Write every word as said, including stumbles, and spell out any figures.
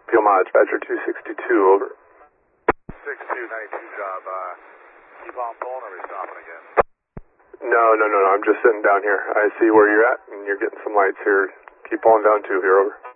Field mileage, Badger two sixty-two, over. six two ninety-two job, uh, keep on pulling or are we stopping again? No, no, no, no, I'm just sitting down here. I see where you're at, and you're getting some lights here. Keep pulling down too here, over.